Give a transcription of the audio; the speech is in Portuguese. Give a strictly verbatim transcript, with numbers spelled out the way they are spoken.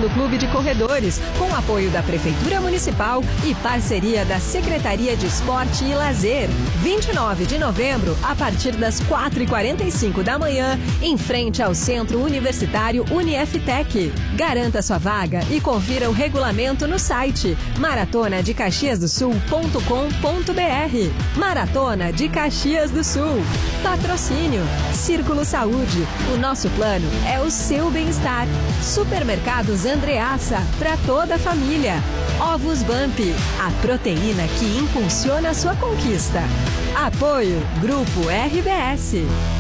do Clube de Corredores, com apoio da Prefeitura Municipal e parceria da Secretaria de Esporte e Lazer. vinte e nove de novembro, a partir das quatro e quarenta e cinco da manhã, em frente ao Centro Universitário Unieftec. Garanta sua vaga e confira o regulamento no site maratona de caxias do sul ponto com ponto br. Maratona de Caxias do Sul. Patrocínio Círculo Saúde. O nosso plano é o seu bem-estar. Supermercados Andreassa, para toda a família. Ovos Bump, a proteína que impulsiona a sua conquista. Apoio Grupo R B S.